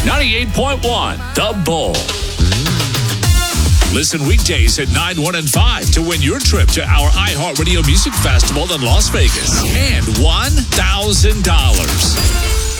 98.1 The Bull. Listen weekdays at 9, 1, and 5 to win your trip to our iHeartRadio Music Festival in Las Vegas and $1,000.